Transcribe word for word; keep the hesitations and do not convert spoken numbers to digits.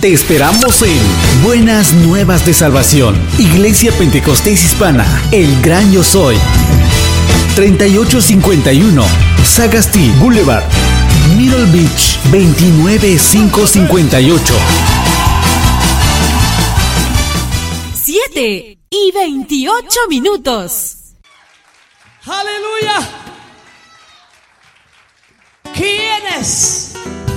Te esperamos en Buenas Nuevas de Salvación, Iglesia Pentecostés Hispana, El Gran Yo Soy, treinta y ocho cincuenta y uno Sagasti Boulevard, Middle Beach, veintinueve mil quinientos cincuenta y ocho. siete y veintiocho minutos. Aleluya. ¿Quiénes